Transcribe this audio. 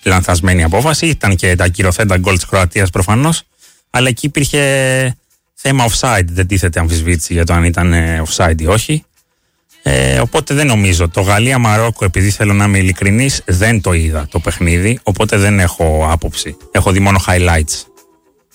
λανθασμένη απόφαση. Ήταν και τα κυρωθέντα γκολ της Κροατίας προφανώς. Αλλά εκεί υπήρχε θέμα offside. Δεν τίθεται αμφισβήτηση για το αν ήταν offside ή όχι. Οπότε δεν νομίζω. Το Γαλλία-Μαρόκο, επειδή θέλω να είμαι ειλικρινής, δεν το είδα το παιχνίδι. Οπότε δεν έχω άποψη. Έχω δει μόνο highlights.